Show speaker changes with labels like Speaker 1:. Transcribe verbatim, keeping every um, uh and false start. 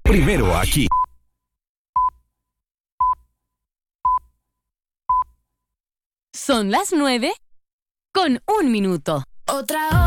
Speaker 1: Primero aquí.
Speaker 2: Son las nueve con un minuto.
Speaker 3: Otra hora.